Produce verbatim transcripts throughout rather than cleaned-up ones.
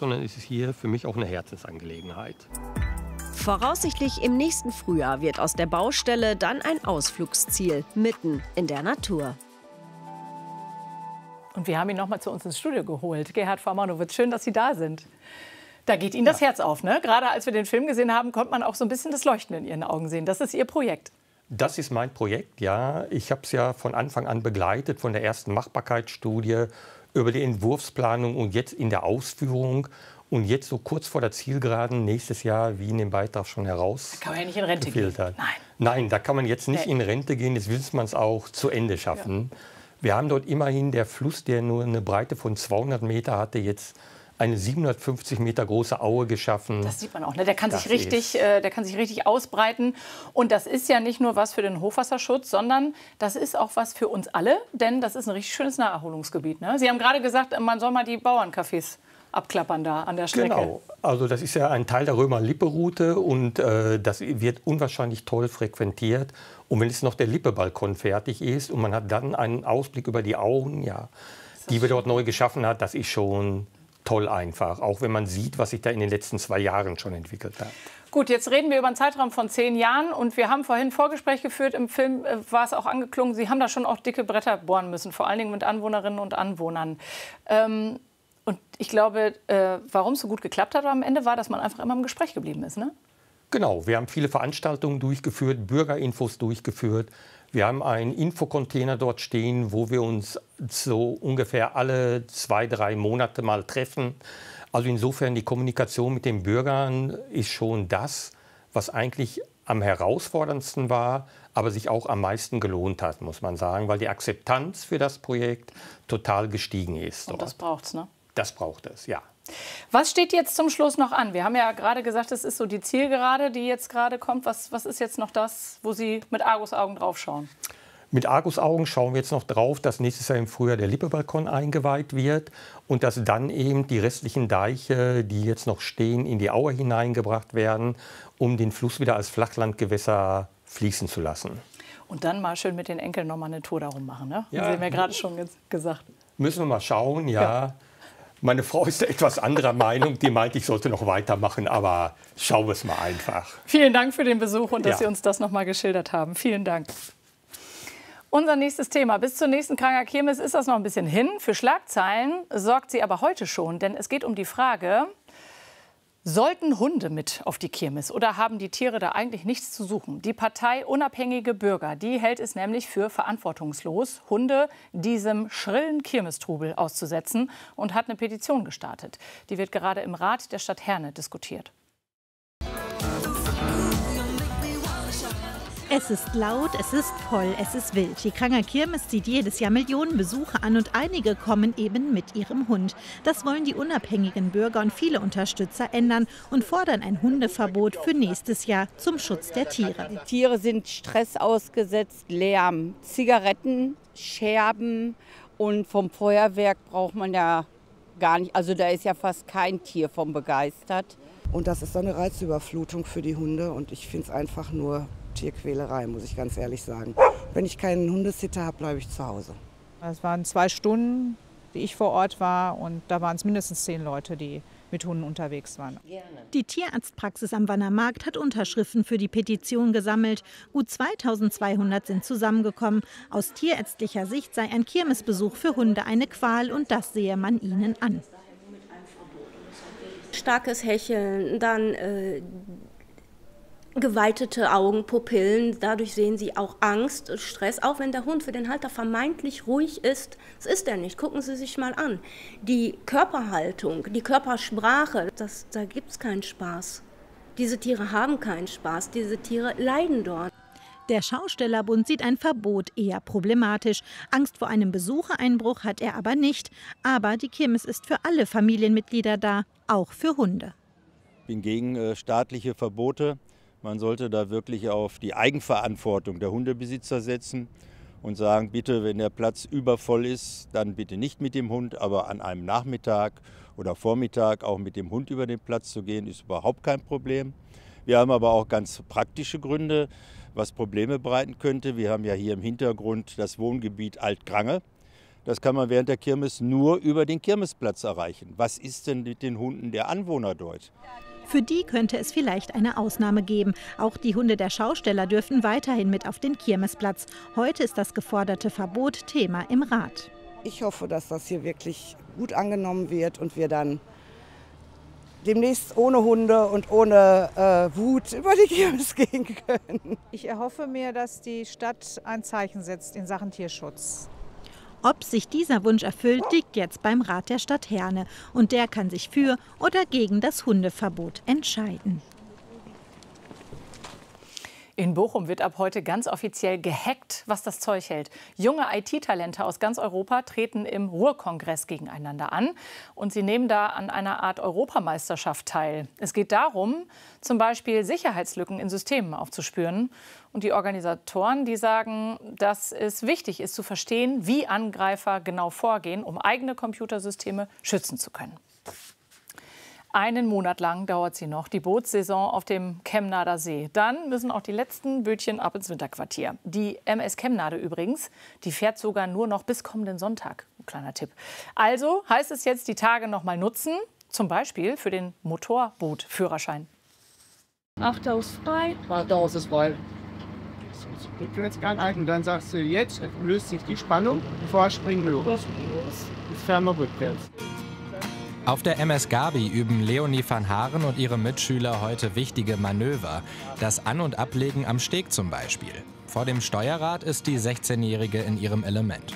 sondern es ist hier für mich auch eine Herzensangelegenheit. Voraussichtlich im nächsten Frühjahr wird aus der Baustelle dann ein Ausflugsziel mitten in der Natur. Und wir haben ihn noch mal zu uns ins Studio geholt. Gerhard Farmanowitz, schön, dass Sie da sind. Da geht Ihnen das ja. Herz auf, ne? Gerade als wir den Film gesehen haben, konnte man auch so ein bisschen das Leuchten in Ihren Augen sehen. Das ist Ihr Projekt. Das ist mein Projekt, ja. Ich habe es ja von Anfang an begleitet, von der ersten Machbarkeitsstudie über die Entwurfsplanung und jetzt in der Ausführung. Und jetzt so kurz vor der Zielgeraden, nächstes Jahr, wie in dem Beitrag schon heraus. Da kann man ja nicht in Rente gehen. Nein. Nein, da kann man jetzt nicht nee. in Rente gehen. Jetzt will man es auch zu Ende schaffen. Ja. Wir haben dort immerhin der Fluss, der nur eine Breite von zweihundert Meter hatte, jetzt eine siebenhundertfünfzig Meter große Aue geschaffen. Das sieht man auch, ne? Der kann sich richtig, äh, der kann sich richtig ausbreiten. Und das ist ja nicht nur was für den Hochwasserschutz, sondern das ist auch was für uns alle, denn das ist ein richtig schönes Naherholungsgebiet. Ne? Sie haben gerade gesagt, man soll mal die Bauerncafés abklappern da an der Strecke. Genau, also das ist ja ein Teil der Römer-Lippe-Route und äh, das wird unwahrscheinlich toll frequentiert. Und wenn jetzt noch der Lippe-Balkon fertig ist und man hat dann einen Ausblick über die Auen, ja, die wir dort neu geschaffen hat, das ist schon toll einfach, auch wenn man sieht, was sich da in den letzten zwei Jahren schon entwickelt hat. Gut, jetzt reden wir über einen Zeitraum von zehn Jahren und wir haben vorhin ein Vorgespräch geführt. Im Film äh, war es auch angeklungen, Sie haben da schon auch dicke Bretter bohren müssen, vor allen Dingen mit Anwohnerinnen und Anwohnern. Ähm, und ich glaube, äh, warum es so gut geklappt hat am Ende, war, dass man einfach immer im Gespräch geblieben ist, ne? Genau, wir haben viele Veranstaltungen durchgeführt, Bürgerinfos durchgeführt. Wir haben einen Infocontainer dort stehen, wo wir uns so ungefähr alle zwei, drei Monate mal treffen. Also insofern die Kommunikation mit den Bürgern ist schon das, was eigentlich am herausforderndsten war, aber sich auch am meisten gelohnt hat, muss man sagen, weil die Akzeptanz für das Projekt total gestiegen ist. Und das braucht's, ne? Das braucht es, ja. Was steht jetzt zum Schluss noch an? Wir haben ja gerade gesagt, es ist so die Zielgerade, die jetzt gerade kommt. Was, was ist jetzt noch das, wo Sie mit Argusaugen drauf schauen? Mit Argusaugen schauen wir jetzt noch drauf, dass nächstes Jahr im Frühjahr der Lippe-Balkon eingeweiht wird und dass dann eben die restlichen Deiche, die jetzt noch stehen, in die Aue hineingebracht werden, um den Fluss wieder als Flachlandgewässer fließen zu lassen. Und dann mal schön mit den Enkeln noch mal eine Tour darum machen, ne? Ja. Sie haben ja gerade schon gesagt. Müssen wir mal schauen, ja. ja. Meine Frau ist da etwas anderer Meinung. Die meint, ich sollte noch weitermachen, aber schauen wir es mal einfach. Vielen Dank für den Besuch und dass ja. Sie uns das noch mal geschildert haben. Vielen Dank. Unser nächstes Thema. Bis zur nächsten Kranger Kirmes ist das noch ein bisschen hin. Für Schlagzeilen sorgt sie aber heute schon, denn es geht um die Frage: Sollten Hunde mit auf die Kirmes oder haben die Tiere da eigentlich nichts zu suchen? Die Partei Unabhängige Bürger, die hält es nämlich für verantwortungslos, Hunde diesem schrillen Kirmestrubel auszusetzen und hat eine Petition gestartet. Die wird gerade im Rat der Stadt Herne diskutiert. Es ist laut, es ist voll, es ist wild. Die Kranger Kirmes zieht jedes Jahr Millionen Besucher an und einige kommen eben mit ihrem Hund. Das wollen die unabhängigen Bürger und viele Unterstützer ändern und fordern ein Hundeverbot für nächstes Jahr zum Schutz der Tiere. Die Tiere sind Stress ausgesetzt, Lärm, Zigaretten, Scherben und vom Feuerwerk braucht man ja gar nicht. Also da ist ja fast kein Tier von begeistert. Und das ist so eine Reizüberflutung für die Hunde und ich finde es einfach nur Tierquälerei, muss ich ganz ehrlich sagen. Wenn ich keinen Hundesitter habe, bleibe ich zu Hause. Es waren zwei Stunden, die ich vor Ort war und da waren es mindestens zehn Leute, die mit Hunden unterwegs waren. Die Tierarztpraxis am Wannermarkt hat Unterschriften für die Petition gesammelt. Gut zweitausendzweihundert sind zusammengekommen. Aus tierärztlicher Sicht sei ein Kirmesbesuch für Hunde eine Qual und das sehe man ihnen an. Starkes Hecheln, dann äh, geweitete Augen, Pupillen, dadurch sehen sie auch Angst, Stress, auch wenn der Hund für den Halter vermeintlich ruhig ist. Das ist er nicht, gucken Sie sich mal an. Die Körperhaltung, die Körpersprache, das, da gibt es keinen Spaß. Diese Tiere haben keinen Spaß, diese Tiere leiden dort. Der Schaustellerbund sieht ein Verbot eher problematisch. Angst vor einem Besuchereinbruch hat er aber nicht. Aber die Kirmes ist für alle Familienmitglieder da, auch für Hunde. Ich bin gegen äh, staatliche Verbote. Man sollte da wirklich auf die Eigenverantwortung der Hundebesitzer setzen und sagen, bitte, wenn der Platz übervoll ist, dann bitte nicht mit dem Hund, aber an einem Nachmittag oder Vormittag auch mit dem Hund über den Platz zu gehen, ist überhaupt kein Problem. Wir haben aber auch ganz praktische Gründe, was Probleme bereiten könnte. Wir haben ja hier im Hintergrund das Wohngebiet Alt-Krange. Das kann man während der Kirmes nur über den Kirmesplatz erreichen. Was ist denn mit den Hunden der Anwohner dort? Für die könnte es vielleicht eine Ausnahme geben. Auch die Hunde der Schausteller dürfen weiterhin mit auf den Kirmesplatz. Heute ist das geforderte Verbot Thema im Rat. Ich hoffe, dass das hier wirklich gut angenommen wird und wir dann demnächst ohne Hunde und ohne äh, Wut über die Kirmes gehen können. Ich erhoffe mir, dass die Stadt ein Zeichen setzt in Sachen Tierschutz. Ob sich dieser Wunsch erfüllt, liegt jetzt beim Rat der Stadt Herne. Und der kann sich für oder gegen das Hundeverbot entscheiden. In Bochum wird ab heute ganz offiziell gehackt, was das Zeug hält. Junge I T-Talente aus ganz Europa treten im Ruhrkongress gegeneinander an. Und sie nehmen da an einer Art Europameisterschaft teil. Es geht darum, zum Beispiel Sicherheitslücken in Systemen aufzuspüren. Und die Organisatoren, die sagen, dass es wichtig ist zu verstehen, wie Angreifer genau vorgehen, um eigene Computersysteme schützen zu können. Einen Monat lang dauert sie noch, die Bootssaison auf dem Kemnader See. Dann müssen auch die letzten Bötchen ab ins Winterquartier. Die M S Kemnade übrigens, die fährt sogar nur noch bis kommenden Sonntag. Kleiner Tipp. Also heißt es jetzt, die Tage noch mal nutzen, zum Beispiel für den Motorbootführerschein. Achter ist frei. Achter ist frei. Du jetzt gar nicht und dann sagst du jetzt, löst sich die Spannung, vorspringen los. Ist ferner rückwärts. Auf der M S Gabi üben Leonie van Haren und ihre Mitschüler heute wichtige Manöver. Das An- und Ablegen am Steg zum Beispiel. Vor dem Steuerrad ist die sechzehnjährige in ihrem Element.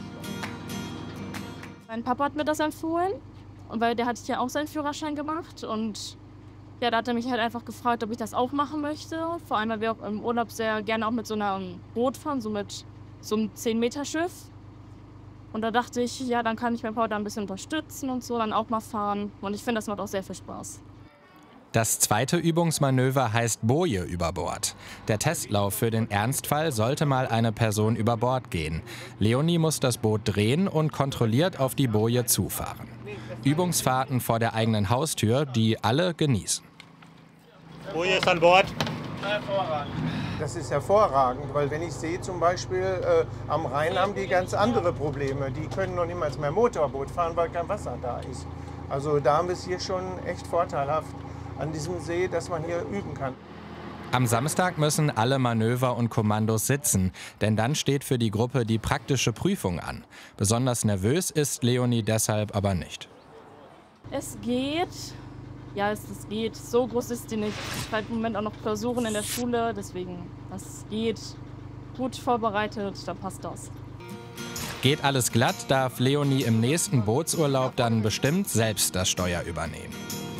Mein Papa hat mir das empfohlen, und weil der hat ja auch seinen Führerschein gemacht. Und ja, da hat er mich halt einfach gefragt, ob ich das auch machen möchte. Vor allem, weil wir auch im Urlaub sehr gerne auch mit so einem Boot fahren, so mit so einem zehn Meter Schiff. Und da dachte ich, ja, dann kann ich meinen Papa da ein bisschen unterstützen und so, dann auch mal fahren. Und ich finde, das macht auch sehr viel Spaß. Das zweite Übungsmanöver heißt Boje über Bord. Der Testlauf für den Ernstfall sollte mal eine Person über Bord gehen. Leonie muss das Boot drehen und kontrolliert auf die Boje zufahren. Übungsfahrten vor der eigenen Haustür, die alle genießen. Boje ist an Bord. Hervorragend. Das ist hervorragend, weil wenn ich sehe zum Beispiel äh, am Rhein haben die ganz andere Probleme. Die können noch niemals mehr Motorboot fahren, weil kein Wasser da ist. Also da haben wir es hier schon echt vorteilhaft an diesem See, dass man hier üben kann. Am Samstag müssen alle Manöver und Kommandos sitzen, denn dann steht für die Gruppe die praktische Prüfung an. Besonders nervös ist Leonie deshalb aber nicht. Es geht. Ja, es, es geht. So groß ist die nicht. Ich schreibe im Moment auch noch Klausuren in der Schule, deswegen, das geht. Gut vorbereitet, da passt das. Geht alles glatt, darf Leonie im nächsten Bootsurlaub dann bestimmt selbst das Steuer übernehmen.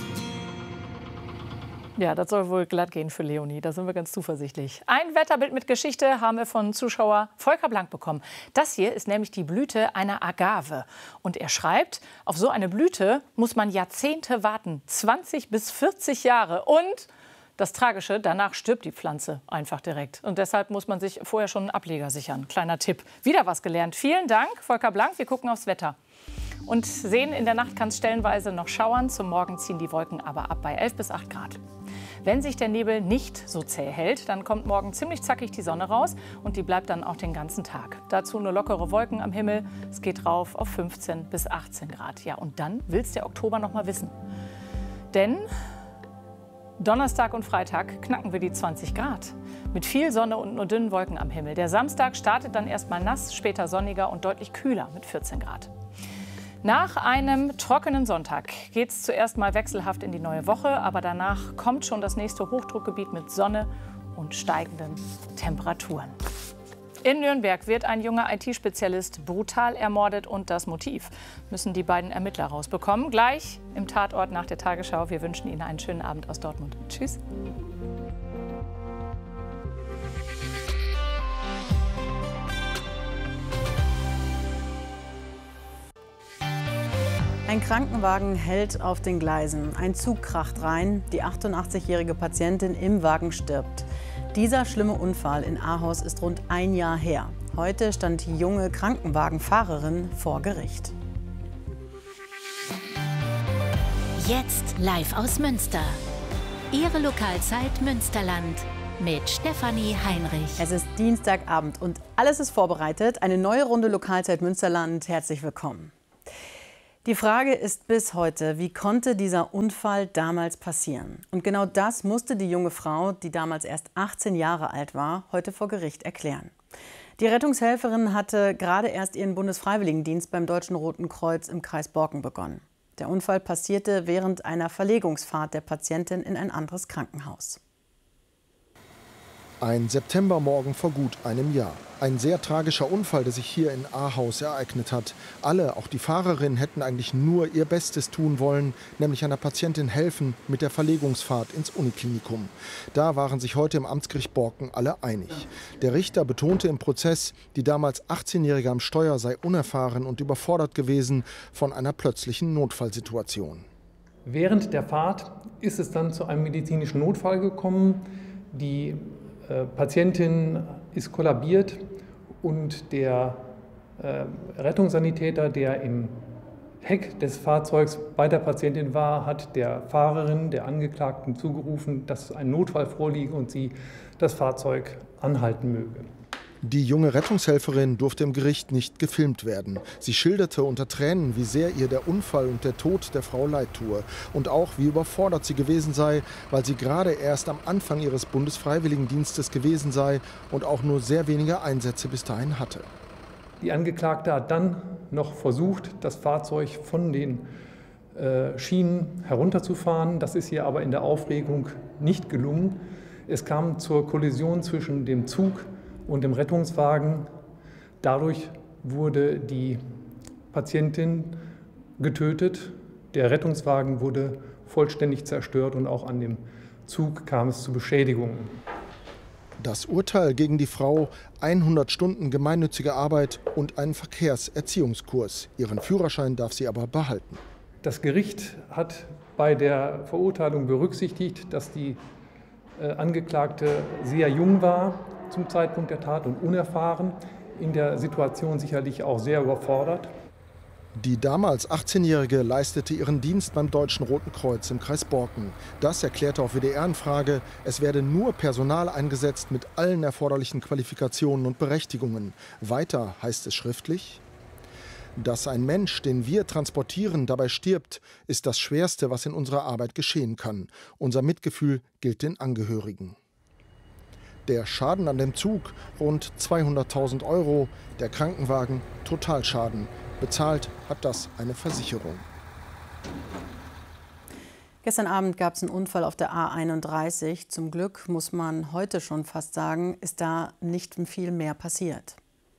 Ja, das soll wohl glatt gehen für Leonie, da sind wir ganz zuversichtlich. Ein Wetterbild mit Geschichte haben wir von Zuschauer Volker Blank bekommen. Das hier ist nämlich die Blüte einer Agave. Und er schreibt, auf so eine Blüte muss man Jahrzehnte warten, zwanzig bis vierzig Jahre. Und das Tragische, danach stirbt die Pflanze einfach direkt. Und deshalb muss man sich vorher schon einen Ableger sichern. Kleiner Tipp. Wieder was gelernt. Vielen Dank, Volker Blank. Wir gucken aufs Wetter. Und sehen, in der Nacht kann es stellenweise noch schauern. Zum Morgen ziehen die Wolken aber ab bei elf bis acht Grad. Wenn sich der Nebel nicht so zäh hält, dann kommt morgen ziemlich zackig die Sonne raus und die bleibt dann auch den ganzen Tag. Dazu nur lockere Wolken am Himmel. Es geht rauf auf fünfzehn bis achtzehn Grad. Ja, und dann will's der Oktober noch mal wissen. Denn Donnerstag und Freitag knacken wir die zwanzig Grad. Mit viel Sonne und nur dünnen Wolken am Himmel. Der Samstag startet dann erst mal nass, später sonniger und deutlich kühler mit vierzehn Grad. Nach einem trockenen Sonntag geht es zuerst mal wechselhaft in die neue Woche, aber danach kommt schon das nächste Hochdruckgebiet mit Sonne und steigenden Temperaturen. In Nürnberg wird ein junger I T-Spezialist brutal ermordet und das Motiv müssen die beiden Ermittler rausbekommen. Gleich im Tatort nach der Tagesschau. Wir wünschen Ihnen einen schönen Abend aus Dortmund. Tschüss. Ein Krankenwagen hält auf den Gleisen. Ein Zug kracht rein. Die achtundachtzigjährige Patientin im Wagen stirbt. Dieser schlimme Unfall in Ahaus ist rund ein Jahr her. Heute stand die junge Krankenwagenfahrerin vor Gericht. Jetzt live aus Münster. Ihre Lokalzeit Münsterland. mit Stefanie Heinrich. Es ist Dienstagabend und alles ist vorbereitet. Eine neue Runde Lokalzeit Münsterland. Herzlich willkommen. Die Frage ist bis heute, wie konnte dieser Unfall damals passieren? Und genau das musste die junge Frau, die damals erst achtzehn Jahre alt war, heute vor Gericht erklären. Die Rettungshelferin hatte gerade erst ihren Bundesfreiwilligendienst beim Deutschen Roten Kreuz im Kreis Borken begonnen. Der Unfall passierte während einer Verlegungsfahrt der Patientin in ein anderes Krankenhaus. Ein Septembermorgen vor gut einem Jahr. Ein sehr tragischer Unfall, der sich hier in Ahaus ereignet hat. Alle, auch die Fahrerin, hätten eigentlich nur ihr Bestes tun wollen, nämlich einer Patientin helfen mit der Verlegungsfahrt ins Uniklinikum. Da waren sich heute im Amtsgericht Borken alle einig. Der Richter betonte im Prozess, die damals achtzehnjährige am Steuer sei unerfahren und überfordert gewesen von einer plötzlichen Notfallsituation. Während der Fahrt ist es dann zu einem medizinischen Notfall gekommen. Die äh, Patientin ist kollabiert und der äh, Rettungssanitäter, der im Heck des Fahrzeugs bei der Patientin war, hat der Fahrerin, der Angeklagten, zugerufen, dass ein Notfall vorliege und sie das Fahrzeug anhalten möge. Die junge Rettungshelferin durfte im Gericht nicht gefilmt werden. Sie schilderte unter Tränen, wie sehr ihr der Unfall und der Tod der Frau leid tue. Und auch, wie überfordert sie gewesen sei, weil sie gerade erst am Anfang ihres Bundesfreiwilligendienstes gewesen sei und auch nur sehr wenige Einsätze bis dahin hatte. Die Angeklagte hat dann noch versucht, das Fahrzeug von den äh, Schienen herunterzufahren. Das ist ihr aber in der Aufregung nicht gelungen. Es kam zur Kollision zwischen dem Zug und dem Rettungswagen. Dadurch wurde die Patientin getötet. Der Rettungswagen wurde vollständig zerstört und auch an dem Zug kam es zu Beschädigungen. Das Urteil gegen die Frau: hundert Stunden gemeinnützige Arbeit und einen Verkehrserziehungskurs. Ihren Führerschein darf sie aber behalten. Das Gericht hat bei der Verurteilung berücksichtigt, dass die äh, Angeklagte sehr jung war zum Zeitpunkt der Tat und unerfahren, in der Situation sicherlich auch sehr überfordert. Die damals achtzehnjährige leistete ihren Dienst beim Deutschen Roten Kreuz im Kreis Borken. Das erklärte auf W D R-Anfrage, es werde nur Personal eingesetzt mit allen erforderlichen Qualifikationen und Berechtigungen. Weiter heißt es schriftlich: Dass ein Mensch, den wir transportieren, dabei stirbt, ist das Schwerste, was in unserer Arbeit geschehen kann. Unser Mitgefühl gilt den Angehörigen. Der Schaden an dem Zug rund zweihunderttausend Euro, der Krankenwagen Totalschaden. Bezahlt hat das eine Versicherung. Gestern Abend gab es einen Unfall auf der A einunddreißig. Zum Glück, muss man heute schon fast sagen, ist da nicht viel mehr passiert.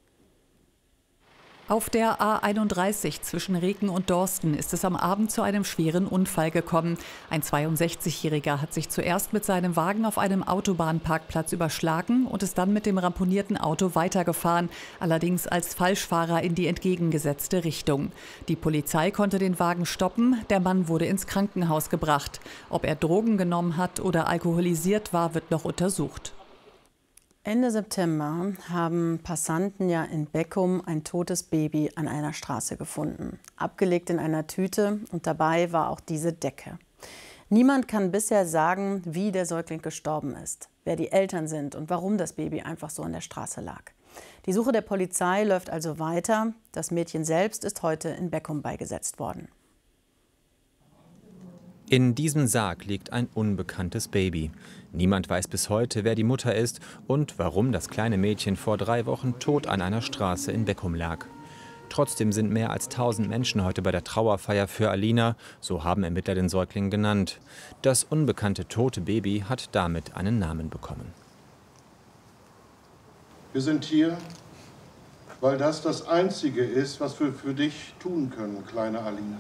Auf der A einunddreißig zwischen Reken und Dorsten ist es am Abend zu einem schweren Unfall gekommen. Ein zweiundsechzigjähriger hat sich zuerst mit seinem Wagen auf einem Autobahnparkplatz überschlagen und ist dann mit dem ramponierten Auto weitergefahren, allerdings als Falschfahrer in die entgegengesetzte Richtung. Die Polizei konnte den Wagen stoppen, der Mann wurde ins Krankenhaus gebracht. Ob er Drogen genommen hat oder alkoholisiert war, wird noch untersucht. Ende September haben Passanten ja in Beckum ein totes Baby an einer Straße gefunden. Abgelegt in einer Tüte und dabei war auch diese Decke. Niemand kann bisher sagen, wie der Säugling gestorben ist, wer die Eltern sind und warum das Baby einfach so an der Straße lag. Die Suche der Polizei läuft also weiter. Das Mädchen selbst ist heute in Beckum beigesetzt worden. In diesem Sarg liegt ein unbekanntes Baby. Niemand weiß bis heute, wer die Mutter ist und warum das kleine Mädchen vor drei Wochen tot an einer Straße in Beckum lag. Trotzdem sind mehr als tausend Menschen heute bei der Trauerfeier für Alina, so haben Ermittler den Säugling genannt. Das unbekannte tote Baby hat damit einen Namen bekommen. Wir sind hier, weil das das Einzige ist, was wir für dich tun können, kleine Alina.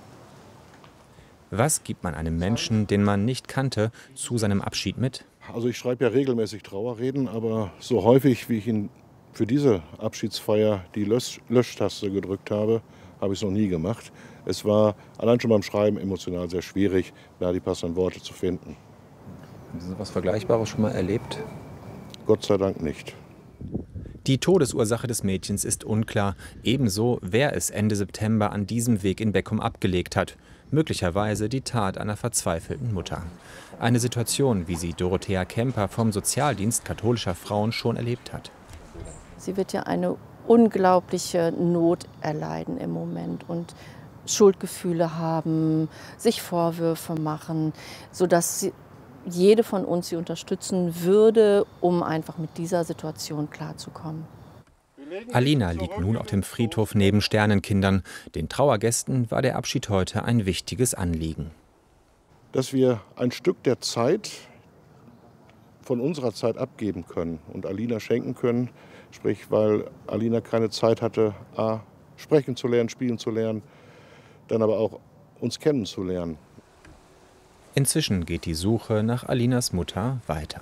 Was gibt man einem Menschen, den man nicht kannte, zu seinem Abschied mit? Also ich schreibe ja regelmäßig Trauerreden, aber so häufig, wie ich ihn für diese Abschiedsfeier die Lösch- Löschtaste gedrückt habe, habe ich es noch nie gemacht. Es war allein schon beim Schreiben emotional sehr schwierig, da die passenden Worte zu finden. Haben Sie etwas Vergleichbares schon mal erlebt? Gott sei Dank nicht. Die Todesursache des Mädchens ist unklar. Ebenso, wer es Ende September an diesem Weg in Beckum abgelegt hat. Möglicherweise die Tat einer verzweifelten Mutter. Eine Situation, wie sie Dorothea Kemper vom Sozialdienst katholischer Frauen schon erlebt hat. Sie wird ja eine unglaubliche Not erleiden im Moment und Schuldgefühle haben, sich Vorwürfe machen, sodass sie, jede von uns sie unterstützen würde, um einfach mit dieser Situation klarzukommen. Alina liegt nun auf dem Friedhof neben Sternenkindern. Den Trauergästen war der Abschied heute ein wichtiges Anliegen. Dass wir ein Stück der Zeit von unserer Zeit abgeben können und Alina schenken können, sprich, weil Alina keine Zeit hatte, A, sprechen zu lernen, spielen zu lernen, dann aber auch uns kennenzulernen. Inzwischen geht die Suche nach Alinas Mutter weiter.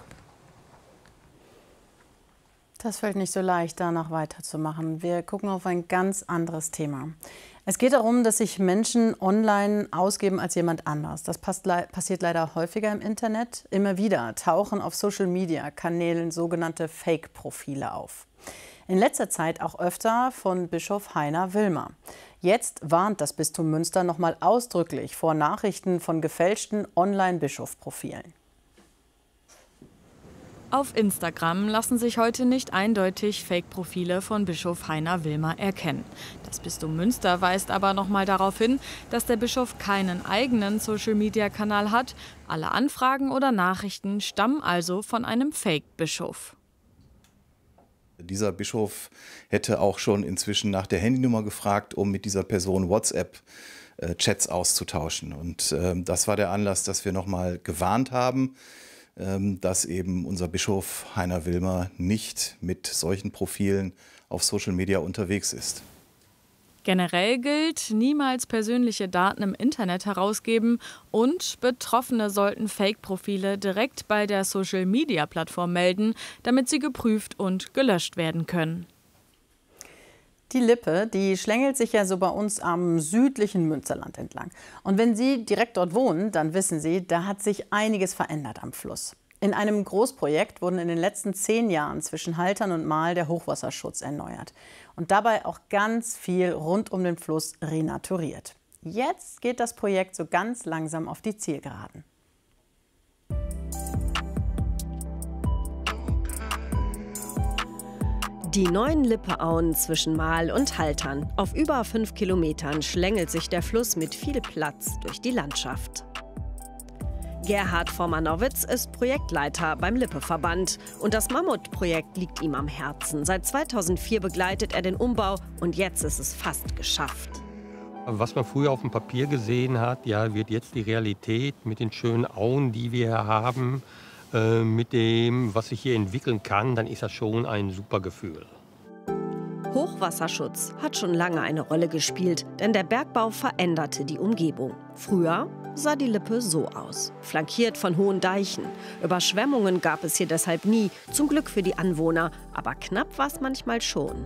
Das fällt nicht so leicht, danach weiterzumachen. Wir gucken auf ein ganz anderes Thema. Es geht darum, dass sich Menschen online ausgeben als jemand anders. Das passiert leider häufiger im Internet. Immer wieder tauchen auf Social-Media-Kanälen sogenannte Fake-Profile auf. In letzter Zeit auch öfter von Bischof Heiner Wilmer. Jetzt warnt das Bistum Münster noch mal ausdrücklich vor Nachrichten von gefälschten Online-Bischof-Profilen. Auf Instagram lassen sich heute nicht eindeutig Fake-Profile von Bischof Heiner Wilmer erkennen. Das Bistum Münster weist aber noch mal darauf hin, dass der Bischof keinen eigenen Social-Media-Kanal hat. Alle Anfragen oder Nachrichten stammen also von einem Fake-Bischof. Dieser Bischof hätte auch schon inzwischen nach der Handynummer gefragt, um mit dieser Person WhatsApp-Chats auszutauschen. Und äh, das war der Anlass, dass wir noch mal gewarnt haben, dass eben unser Bischof Heiner Wilmer nicht mit solchen Profilen auf Social Media unterwegs ist. Generell gilt, niemals persönliche Daten im Internet herausgeben und Betroffene sollten Fake-Profile direkt bei der Social-Media-Plattform melden, damit sie geprüft und gelöscht werden können. Die Lippe, die schlängelt sich ja so bei uns am südlichen Münsterland entlang. Und wenn Sie direkt dort wohnen, dann wissen Sie, da hat sich einiges verändert am Fluss. In einem Großprojekt wurden in den letzten zehn Jahren zwischen Haltern und Mahl der Hochwasserschutz erneuert. Und dabei auch ganz viel rund um den Fluss renaturiert. Jetzt geht das Projekt so ganz langsam auf die Zielgeraden. Die neuen Lippeauen zwischen Mahl und Haltern. Auf über fünf Kilometern schlängelt sich der Fluss mit viel Platz durch die Landschaft. Gerhard Formanowitz ist Projektleiter beim Lippe-Verband. Und das Mammutprojekt liegt ihm am Herzen. Seit zweitausendvier begleitet er den Umbau und jetzt ist es fast geschafft. Was man früher auf dem Papier gesehen hat, ja, wird jetzt die Realität mit den schönen Auen, die wir haben. Mit dem, was sich hier entwickeln kann, dann ist das schon ein super Gefühl. Hochwasserschutz hat schon lange eine Rolle gespielt, denn der Bergbau veränderte die Umgebung. Früher sah die Lippe so aus, flankiert von hohen Deichen. Überschwemmungen gab es hier deshalb nie, zum Glück für die Anwohner, aber knapp war es manchmal schon.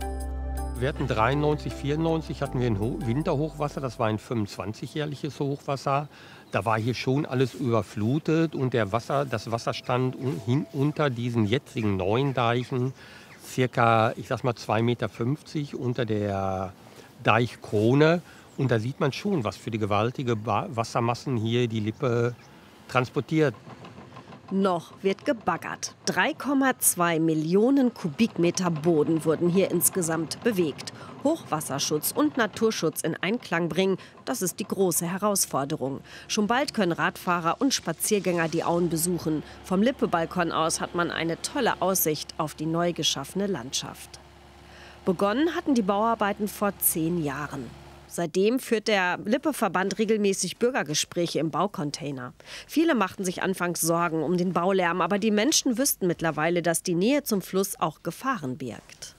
Wir hatten dreiundneunzig, vierundneunzig hatten wir ein Winterhochwasser, das war ein fünfundzwanzigjähriges Hochwasser. Da war hier schon alles überflutet und der Wasser, das Wasser stand hin unter diesen jetzigen neuen Deichen, circa, ich sag mal, zwei Meter fünfzig unter der Deichkrone. Und da sieht man schon, was für die gewaltige Wassermassen hier die Lippe transportiert. Noch wird gebaggert. drei Komma zwei Millionen Kubikmeter Boden wurden hier insgesamt bewegt. Hochwasserschutz und Naturschutz in Einklang bringen, das ist die große Herausforderung. Schon bald können Radfahrer und Spaziergänger die Auen besuchen. Vom Lippe-Balkon aus hat man eine tolle Aussicht auf die neu geschaffene Landschaft. Begonnen hatten die Bauarbeiten vor zehn Jahren. Seitdem führt der Lippe-Verband regelmäßig Bürgergespräche im Baucontainer. Viele machten sich anfangs Sorgen um den Baulärm, aber die Menschen wüssten mittlerweile, dass die Nähe zum Fluss auch Gefahren birgt.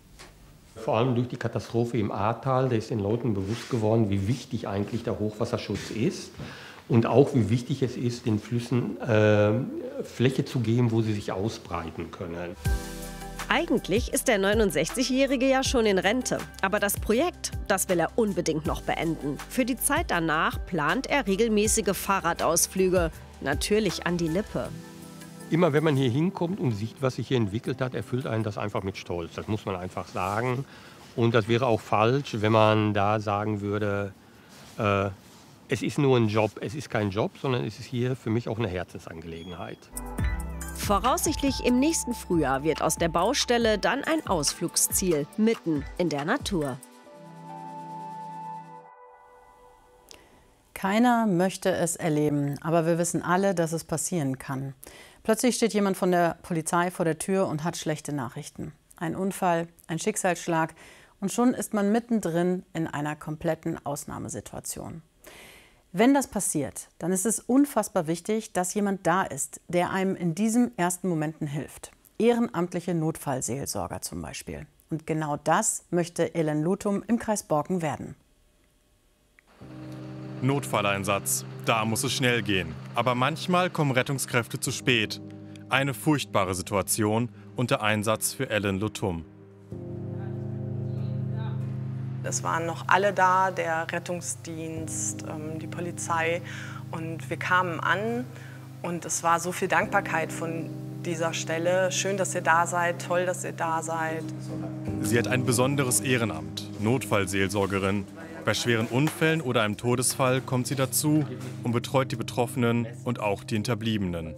Vor allem durch die Katastrophe im Ahrtal, da ist den Leuten bewusst geworden, wie wichtig eigentlich der Hochwasserschutz ist. Und auch wie wichtig es ist, den Flüssen äh, Fläche zu geben, wo sie sich ausbreiten können. Eigentlich ist der neunundsechzigjährige ja schon in Rente. Aber das Projekt, das will er unbedingt noch beenden. Für die Zeit danach plant er regelmäßige Fahrradausflüge. Natürlich an die Lippe. Immer wenn man hier hinkommt und sieht, was sich hier entwickelt hat, erfüllt einen das einfach mit Stolz. Das muss man einfach sagen. Und das wäre auch falsch, wenn man da sagen würde, äh, es ist nur ein Job. Es ist kein Job, sondern es ist hier für mich auch eine Herzensangelegenheit. Voraussichtlich im nächsten Frühjahr wird aus der Baustelle dann ein Ausflugsziel mitten in der Natur. Keiner möchte es erleben, aber wir wissen alle, dass es passieren kann. Plötzlich steht jemand von der Polizei vor der Tür und hat schlechte Nachrichten. Ein Unfall, ein Schicksalsschlag und schon ist man mittendrin in einer kompletten Ausnahmesituation. Wenn das passiert, dann ist es unfassbar wichtig, dass jemand da ist, der einem in diesen ersten Momenten hilft. Ehrenamtliche Notfallseelsorger zum Beispiel. Und genau das möchte Ellen Lutum im Kreis Borken werden. Notfalleinsatz. Da muss es schnell gehen. Aber manchmal kommen Rettungskräfte zu spät. Eine furchtbare Situation und der Einsatz für Ellen Lutum. Es waren noch alle da, der Rettungsdienst, die Polizei. Und wir kamen an und es war so viel Dankbarkeit von dieser Stelle. Schön, dass ihr da seid, toll, dass ihr da seid. Sie hat ein besonderes Ehrenamt, Notfallseelsorgerin. Bei schweren Unfällen oder einem Todesfall kommt sie dazu und betreut die Betroffenen und auch die Hinterbliebenen.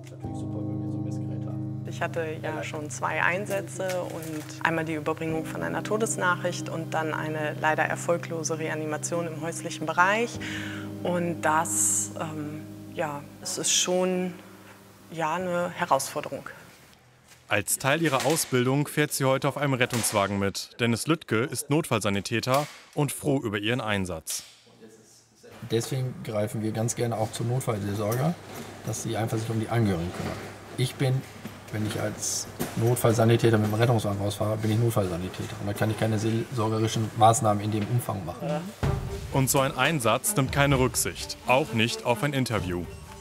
Ich hatte ja schon zwei Einsätze und einmal die Überbringung von einer Todesnachricht und dann eine leider erfolglose Reanimation im häuslichen Bereich. Und das, ähm, ja, es ist schon ja, eine Herausforderung. Als Teil ihrer Ausbildung fährt sie heute auf einem Rettungswagen mit. Dennis Lüttke ist Notfallsanitäter und froh über ihren Einsatz. Deswegen greifen wir ganz gerne auch zum Notfallseelsorger, dass sie einfach sich um die Angehörigen kümmern. Ich bin, wenn ich als Notfallsanitäter mit dem Rettungswagen rausfahre, bin ich Notfallsanitäter. Und da kann ich keine seelsorgerischen Maßnahmen in dem Umfang machen. Und so ein Einsatz nimmt keine Rücksicht, auch nicht auf ein Interview.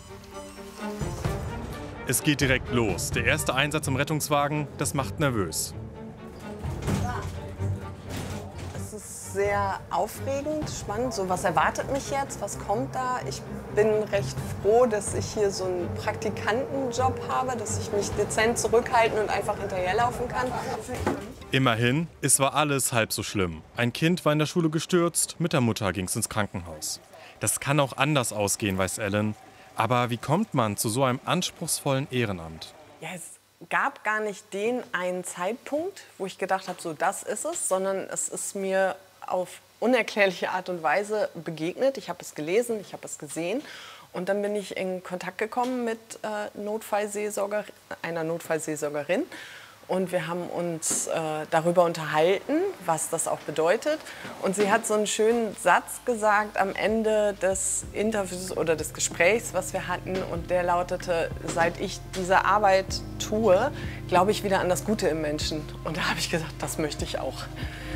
Es geht direkt los. Der erste Einsatz im Rettungswagen, das macht nervös. Es ist sehr aufregend, spannend. So, was erwartet mich jetzt? Was kommt da? Ich bin recht froh, dass ich hier so einen Praktikantenjob habe, dass ich mich dezent zurückhalten und einfach hinterherlaufen kann. Immerhin, es war alles halb so schlimm. Ein Kind war in der Schule gestürzt, mit der Mutter ging es ins Krankenhaus. Das kann auch anders ausgehen, weiß Ellen. Aber wie kommt man zu so einem anspruchsvollen Ehrenamt? Ja, es gab gar nicht den einen Zeitpunkt, wo ich gedacht habe, so das ist es, sondern es ist mir auf unerklärliche Art und Weise begegnet. Ich habe es gelesen, ich habe es gesehen und dann bin ich in Kontakt gekommen mit äh, Notfallseelsorger, einer Notfallseelsorgerin. Und wir haben uns äh, darüber unterhalten, was das auch bedeutet. Und sie hat so einen schönen Satz gesagt am Ende des Interviews oder des Gesprächs, was wir hatten. Und der lautete, seit ich diese Arbeit tue, glaube ich wieder an das Gute im Menschen. Und da habe ich gesagt, das möchte ich auch.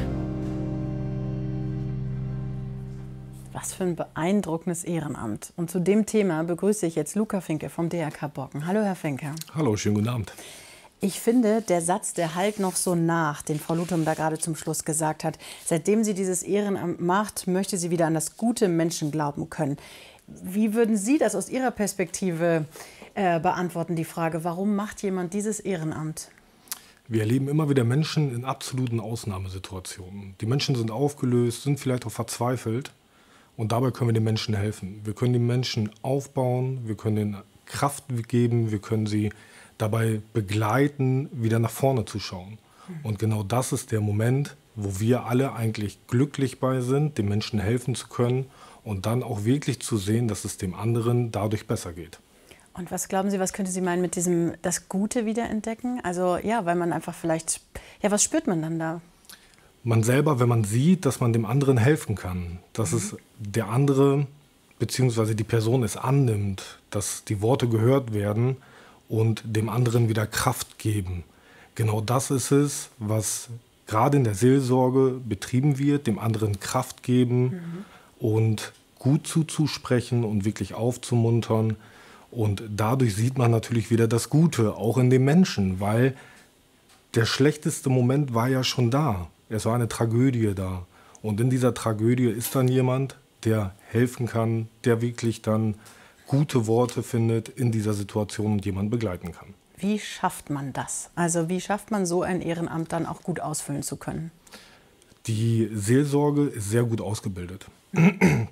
Was für ein beeindruckendes Ehrenamt. Und zu dem Thema begrüße ich jetzt Luca Finke vom D R K Borken. Hallo, Herr Finke. Hallo, schönen guten Abend. Ich finde, der Satz, der hallt noch so nach, den Frau Lutum da gerade zum Schluss gesagt hat. Seitdem sie dieses Ehrenamt macht, möchte sie wieder an das gute Menschen glauben können. Wie würden Sie das aus Ihrer Perspektive äh, beantworten, die Frage, warum macht jemand dieses Ehrenamt? Wir erleben immer wieder Menschen in absoluten Ausnahmesituationen. Die Menschen sind aufgelöst, sind vielleicht auch verzweifelt. Und dabei können wir den Menschen helfen. Wir können die Menschen aufbauen, wir können ihnen Kraft geben, wir können sie dabei begleiten, wieder nach vorne zu schauen. Und genau das ist der Moment, wo wir alle eigentlich glücklich bei sind, den Menschen helfen zu können und dann auch wirklich zu sehen, dass es dem anderen dadurch besser geht. Und was glauben Sie, was könnte Sie meinen mit diesem das Gute wiederentdecken? Also ja, weil man einfach vielleicht, ja, was spürt man dann da? Man selber, wenn man sieht, dass man dem anderen helfen kann, dass mhm. es der andere bzw. die Person es annimmt, dass die Worte gehört werden und dem anderen wieder Kraft geben. Genau das ist es, was gerade in der Seelsorge betrieben wird, dem anderen Kraft geben mhm. und gut zuzusprechen und wirklich aufzumuntern. Und dadurch sieht man natürlich wieder das Gute, auch in dem Menschen, weil der schlechteste Moment war ja schon da. Es war eine Tragödie da. Und in dieser Tragödie ist dann jemand, der helfen kann, der wirklich dann gute Worte findet in dieser Situation und jemanden begleiten kann. Wie schafft man das? Also wie schafft man so ein Ehrenamt dann auch gut ausfüllen zu können? Die Seelsorge ist sehr gut ausgebildet.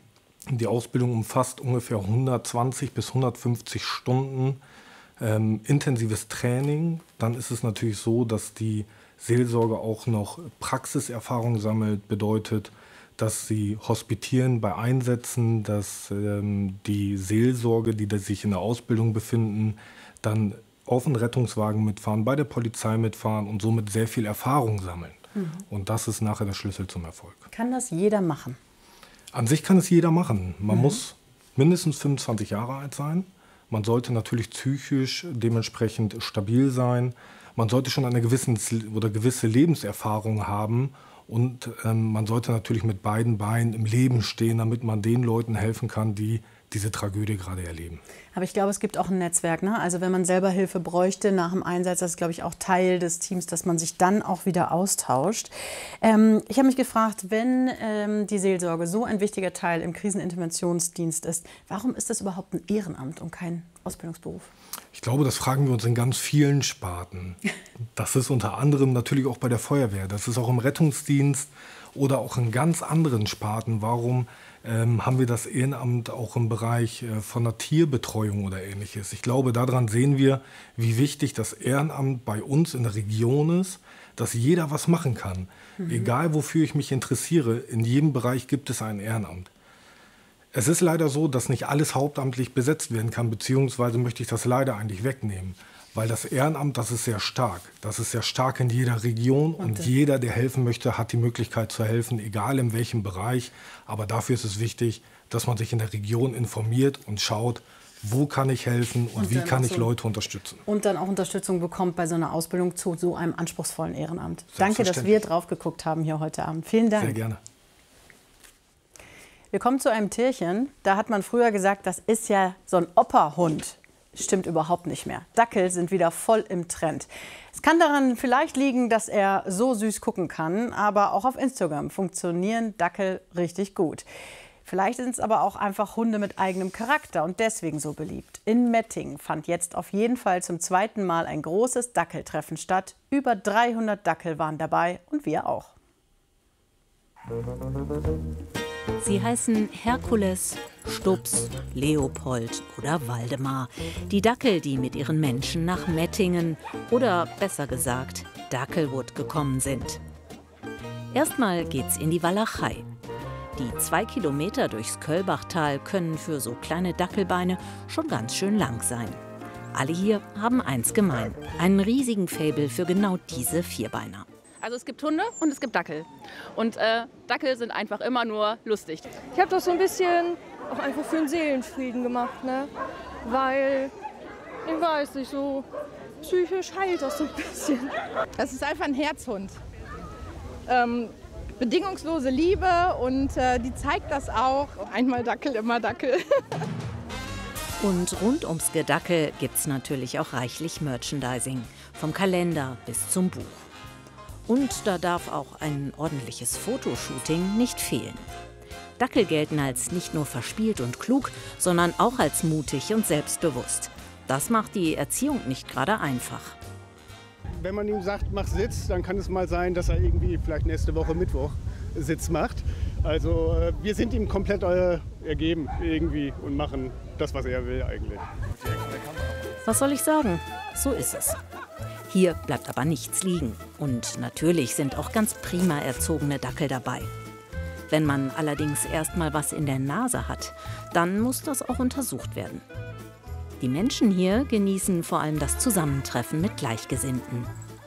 Die Ausbildung umfasst ungefähr hundertzwanzig bis hundertfünfzig Stunden ähm, intensives Training. Dann ist es natürlich so, dass die Seelsorge auch noch Praxiserfahrung sammelt, bedeutet, dass sie hospitieren bei Einsätzen, dass ähm, die Seelsorge, die sich in der Ausbildung befinden, dann auf den Rettungswagen mitfahren, bei der Polizei mitfahren und somit sehr viel Erfahrung sammeln. Mhm. Und das ist nachher der Schlüssel zum Erfolg. Kann das jeder machen? An sich kann es jeder machen. Man mhm. muss mindestens fünfundzwanzig Jahre alt sein. Man sollte natürlich psychisch dementsprechend stabil sein. Man sollte schon eine gewisse, oder gewisse Lebenserfahrung haben. Und ähm, man sollte natürlich mit beiden Beinen im Leben stehen, damit man den Leuten helfen kann, die diese Tragödie gerade erleben. Aber ich glaube, es gibt auch ein Netzwerk, ne? Also wenn man selber Hilfe bräuchte nach dem Einsatz, das ist, glaube ich, auch Teil des Teams, dass man sich dann auch wieder austauscht. Ähm, ich habe mich gefragt, wenn ähm, die Seelsorge so ein wichtiger Teil im Kriseninterventionsdienst ist, warum ist das überhaupt ein Ehrenamt und kein Ausbildungsberuf? Ich glaube, das fragen wir uns in ganz vielen Sparten. Das ist unter anderem natürlich auch bei der Feuerwehr, das ist auch im Rettungsdienst oder auch in ganz anderen Sparten. Warum ähm, haben wir das Ehrenamt auch im Bereich äh, von der Tierbetreuung oder Ähnliches? Ich glaube, daran sehen wir, wie wichtig das Ehrenamt bei uns in der Region ist, dass jeder was machen kann. Mhm. Egal, wofür ich mich interessiere, in jedem Bereich gibt es ein Ehrenamt. Es ist leider so, dass nicht alles hauptamtlich besetzt werden kann, beziehungsweise möchte ich das leider eigentlich wegnehmen. Weil das Ehrenamt, das ist sehr stark. Das ist sehr stark in jeder Region und jeder, der helfen möchte, hat die Möglichkeit zu helfen, egal in welchem Bereich. Aber dafür ist es wichtig, dass man sich in der Region informiert und schaut, wo kann ich helfen und, und wie kann ich so Leute unterstützen. Und dann auch Unterstützung bekommt bei so einer Ausbildung zu so einem anspruchsvollen Ehrenamt. Danke, dass wir drauf geguckt haben hier heute Abend. Vielen Dank. Sehr gerne. Wir kommen zu einem Tierchen. Da hat man früher gesagt, das ist ja so ein Operhund. Stimmt überhaupt nicht mehr. Dackel sind wieder voll im Trend. Es kann daran vielleicht liegen, dass er so süß gucken kann, aber auch auf Instagram funktionieren Dackel richtig gut. Vielleicht sind es aber auch einfach Hunde mit eigenem Charakter und deswegen so beliebt. In Mettingen fand jetzt auf jeden Fall zum zweiten Mal ein großes Dackeltreffen statt. Über dreihundert Dackel waren dabei und wir auch. Sie heißen Herkules, Stups, Leopold oder Waldemar. Die Dackel, die mit ihren Menschen nach Mettingen oder besser gesagt Dackelwood gekommen sind. Erstmal geht's in die Walachei. Die zwei Kilometer durchs Köllbachtal können für so kleine Dackelbeine schon ganz schön lang sein. Alle hier haben eins gemein: einen riesigen Faible für genau diese Vierbeiner. Also es gibt Hunde und es gibt Dackel. Und äh, Dackel sind einfach immer nur lustig. Ich habe das so ein bisschen auch einfach für den Seelenfrieden gemacht, ne? Weil, ich weiß nicht, so psychisch heilt das so ein bisschen. Das ist einfach ein Herzhund. Ähm, bedingungslose Liebe und äh, die zeigt das auch. Einmal Dackel, immer Dackel. Und rund ums Gedackel gibt's natürlich auch reichlich Merchandising. Vom Kalender bis zum Buch. Und da darf auch ein ordentliches Fotoshooting nicht fehlen. Dackel gelten als nicht nur verspielt und klug, sondern auch als mutig und selbstbewusst. Das macht die Erziehung nicht gerade einfach. Wenn man ihm sagt, mach Sitz, dann kann es mal sein, dass er irgendwie vielleicht nächste Woche Mittwoch Sitz macht. Also wir sind ihm komplett ergeben irgendwie und machen das, was er will eigentlich. Was soll ich sagen? So ist es. Hier bleibt aber nichts liegen. Und natürlich sind auch ganz prima erzogene Dackel dabei. Wenn man allerdings erst mal was in der Nase hat, dann muss das auch untersucht werden. Die Menschen hier genießen vor allem das Zusammentreffen mit Gleichgesinnten.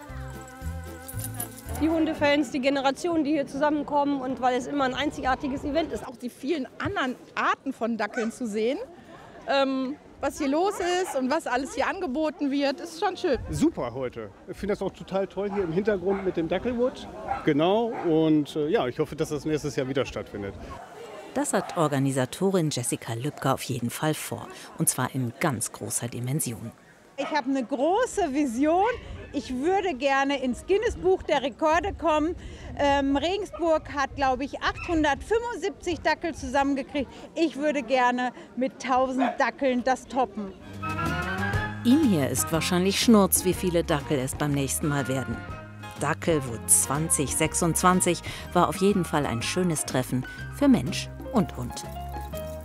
Die Hundefans, die Generationen, die hier zusammenkommen und weil es immer ein einzigartiges Event ist. Auch die vielen anderen Arten von Dackeln zu sehen. Ähm Was hier los ist und was alles hier angeboten wird, ist schon schön. Super heute. Ich finde das auch total toll hier im Hintergrund mit dem Dackelwood. Genau. Und äh, ja, ich hoffe, dass das nächstes Jahr wieder stattfindet. Das hat Organisatorin Jessica Lübke auf jeden Fall vor. Und zwar in ganz großer Dimension. Ich habe eine große Vision. Ich würde gerne ins Guinness-Buch der Rekorde kommen. Ähm, Regensburg hat, glaube ich, achthundertfünfundsiebzig Dackel zusammengekriegt. Ich würde gerne mit tausend Dackeln das toppen. Ihm hier ist wahrscheinlich Schnurz, wie viele Dackel es beim nächsten Mal werden. Dackelwood zwanzig sechsundzwanzig war auf jeden Fall ein schönes Treffen für Mensch und Hund.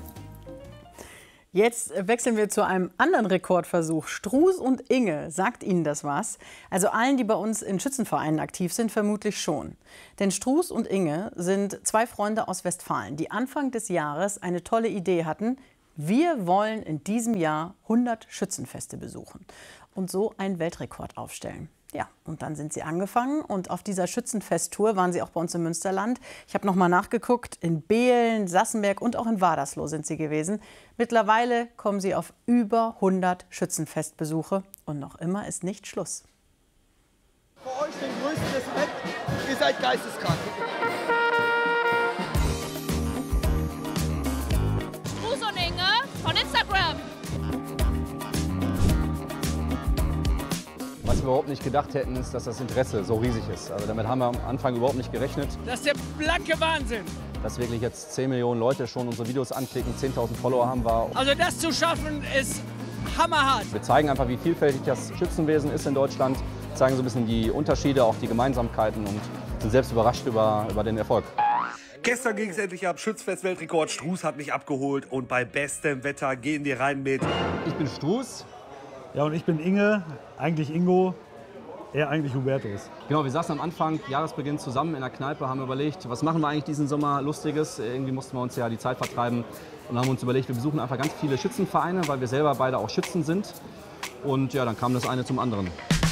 Jetzt wechseln wir zu einem anderen Rekordversuch. Struß und Inge, sagt Ihnen das was? Also allen, die bei uns in Schützenvereinen aktiv sind, vermutlich schon. Denn Struß und Inge sind zwei Freunde aus Westfalen, die Anfang des Jahres eine tolle Idee hatten. Wir wollen in diesem Jahr hundert Schützenfeste besuchen und so einen Weltrekord aufstellen. Ja, und dann sind sie angefangen und auf dieser Schützenfesttour waren sie auch bei uns im Münsterland. Ich habe noch mal nachgeguckt, in Behlen, Sassenberg und auch in Wadersloh sind sie gewesen. Mittlerweile kommen sie auf über hundert Schützenfestbesuche und noch immer ist nicht Schluss. Für euch den größten Respekt, ihr seid geisteskrank. Struß und Inge von Instagram. Was wir überhaupt nicht gedacht hätten, ist, dass das Interesse so riesig ist. Also damit haben wir am Anfang überhaupt nicht gerechnet. Das ist der blanke Wahnsinn. Dass wirklich jetzt zehn Millionen Leute schon unsere Videos anklicken, zehntausend Follower haben wir. Also das zu schaffen ist hammerhart. Wir zeigen einfach, wie vielfältig das Schützenwesen ist in Deutschland, zeigen so ein bisschen die Unterschiede, auch die Gemeinsamkeiten und sind selbst überrascht über, über den Erfolg. Gestern ging es endlich ab, Schützenfest-Weltrekord. Struß hat mich abgeholt und bei bestem Wetter gehen wir rein mit. Ich bin Struß. Ja, und ich bin Inge, eigentlich Ingo, er eigentlich Hubertus. Genau, wir saßen am Anfang, Jahresbeginn zusammen in der Kneipe, haben überlegt, was machen wir eigentlich diesen Sommer Lustiges. Irgendwie mussten wir uns ja die Zeit vertreiben und haben uns überlegt, wir besuchen einfach ganz viele Schützenvereine, weil wir selber beide auch Schützen sind. Und ja, dann kam das eine zum anderen.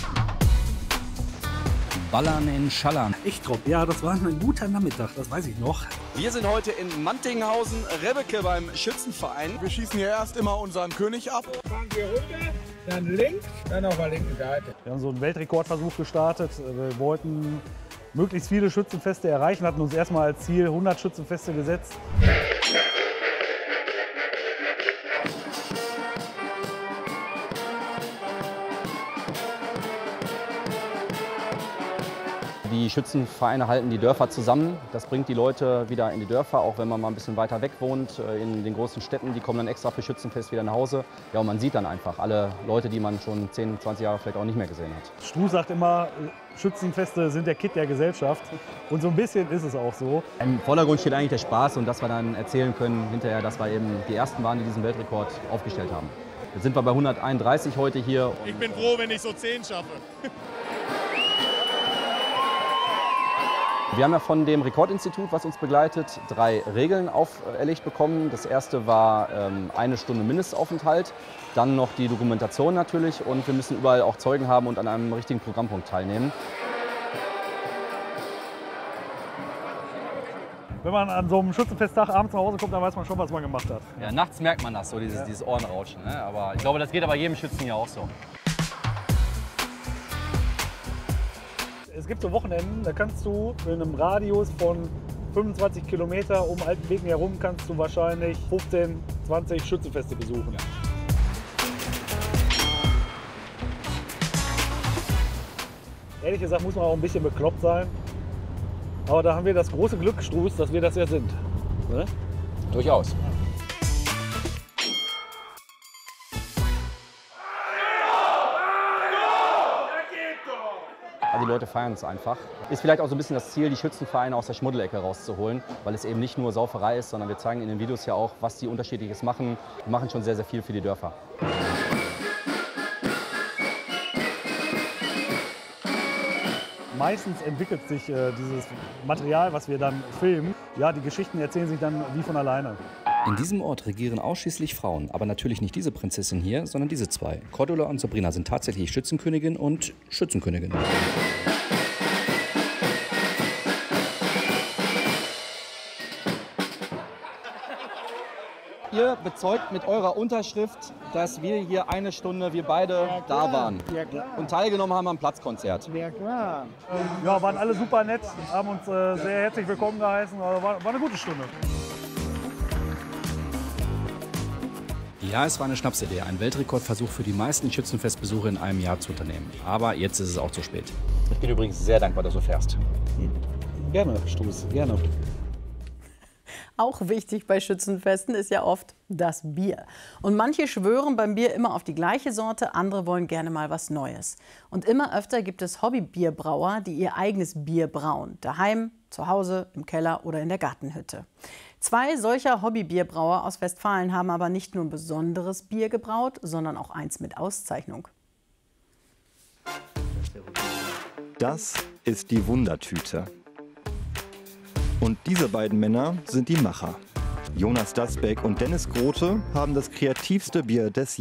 Ballern in Schallern. Ich glaube, ja, das war ein guter Nachmittag, das weiß ich noch. Wir sind heute in Mantinghausen, Rebbeke beim Schützenverein. Wir schießen hier erst immer unseren König ab. Fahren wir runter, dann links, dann auf der linken Seite. Wir haben so einen Weltrekordversuch gestartet. Wir wollten möglichst viele Schützenfeste erreichen, hatten uns erstmal als Ziel hundert Schützenfeste gesetzt. Die Schützenvereine halten die Dörfer zusammen. Das bringt die Leute wieder in die Dörfer, auch wenn man mal ein bisschen weiter weg wohnt. In den großen Städten, die kommen dann extra für Schützenfest wieder nach Hause. Ja, und man sieht dann einfach alle Leute, die man schon zehn, zwanzig Jahre vielleicht auch nicht mehr gesehen hat. Struß sagt immer, Schützenfeste sind der Kitt der Gesellschaft. Und so ein bisschen ist es auch so. Im Vordergrund steht eigentlich der Spaß und dass wir dann erzählen können hinterher, dass wir eben die Ersten waren, die diesen Weltrekord aufgestellt haben. Jetzt sind wir bei hunderteinunddreißig heute hier. Ich bin froh, wenn ich so zehn schaffe. Wir haben ja von dem Rekordinstitut, was uns begleitet, drei Regeln auferlegt bekommen. Das erste war ähm, eine Stunde Mindestaufenthalt, dann noch die Dokumentation natürlich und wir müssen überall auch Zeugen haben und an einem richtigen Programmpunkt teilnehmen. Wenn man an so einem Schützenfesttag abends nach Hause kommt, dann weiß man schon, was man gemacht hat. Ja, nachts merkt man das, so dieses, dieses Ohrenrauschen. Ne? Aber ich glaube, das geht aber jedem Schützen hier auch so. Es gibt so Wochenenden, da kannst du in einem Radius von fünfundzwanzig Kilometer um Altenbeken herum kannst du wahrscheinlich fünfzehn, zwanzig Schützenfeste besuchen. Ja. Ehrlich gesagt muss man auch ein bisschen bekloppt sein. Aber da haben wir das große Glück, Struß, dass wir das ja sind. Ne? Durchaus. Also die Leute feiern es einfach. Ist vielleicht auch so ein bisschen das Ziel, die Schützenvereine aus der Schmuddelecke rauszuholen, weil es eben nicht nur Sauferei ist, sondern wir zeigen in den Videos ja auch, was die Unterschiedliches machen. Die machen schon sehr, sehr viel für die Dörfer. Meistens entwickelt sich äh, dieses Material, was wir dann filmen. Ja, die Geschichten erzählen sich dann wie von alleine. In diesem Ort regieren ausschließlich Frauen, aber natürlich nicht diese Prinzessin hier, sondern diese zwei. Cordula und Sabrina sind tatsächlich Schützenkönigin und Schützenkönigin. Ihr bezeugt mit eurer Unterschrift, dass wir hier eine Stunde, wir beide ja, da waren ja, und teilgenommen haben am Platzkonzert. Ja, klar. Ja, waren alle super nett, haben uns äh, sehr herzlich willkommen geheißen. War, war eine gute Stunde. Ja, es war eine Schnapsidee, einen Weltrekordversuch für die meisten Schützenfestbesuche in einem Jahr zu unternehmen. Aber jetzt ist es auch zu spät. Ich bin übrigens sehr dankbar, dass du fährst. Gerne, Struß, gerne. Auch wichtig bei Schützenfesten ist ja oft das Bier. Und manche schwören beim Bier immer auf die gleiche Sorte, andere wollen gerne mal was Neues. Und immer öfter gibt es Hobbybierbrauer, die ihr eigenes Bier brauen. Daheim, zu Hause, im Keller oder in der Gartenhütte. Zwei solcher Hobbybierbrauer aus Westfalen haben aber nicht nur besonderes Bier gebraut, sondern auch eins mit Auszeichnung. Das ist die Wundertüte. Und diese beiden Männer sind die Macher. Jonas Dasbeck und Dennis Grote haben das kreativste Bier des